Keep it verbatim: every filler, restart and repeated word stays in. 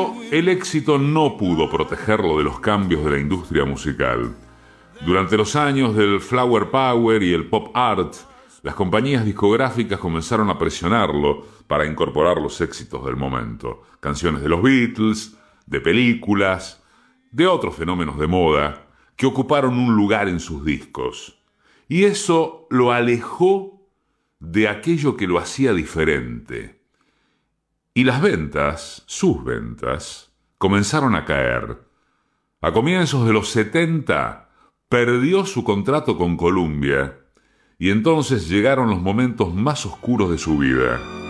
Pero el éxito no pudo protegerlo de los cambios de la industria musical. Durante los años del Flower Power y el Pop Art, las compañías discográficas comenzaron a presionarlo para incorporar los éxitos del momento. Canciones de los Beatles, de películas, de otros fenómenos de moda que ocuparon un lugar en sus discos. Y eso lo alejó de aquello que lo hacía diferente. Y las ventas, sus ventas, comenzaron a caer. A comienzos de los setenta, perdió su contrato con Columbia y entonces llegaron los momentos más oscuros de su vida.